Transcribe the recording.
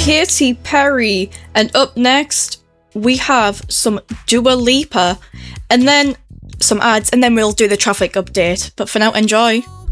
Katy Perry. And up next, we have some Dua Lipa, and then some ads, and then we'll do the traffic update. But for now, enjoy.